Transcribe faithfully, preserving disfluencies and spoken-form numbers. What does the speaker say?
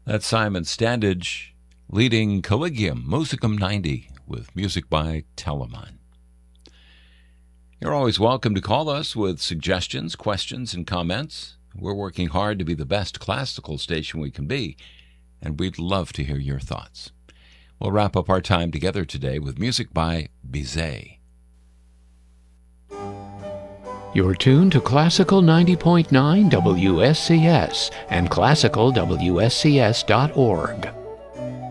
That's Simon Standage leading Collegium Musicum ninety with music by Telemann. You're always welcome to call us with suggestions, questions, and comments. We're working hard to be the best classical station we can be, and we'd love to hear your thoughts. We'll wrap up our time together today with music by Bizet. You're tuned to Classical ninety point nine W S C S and classical W S C S dot org.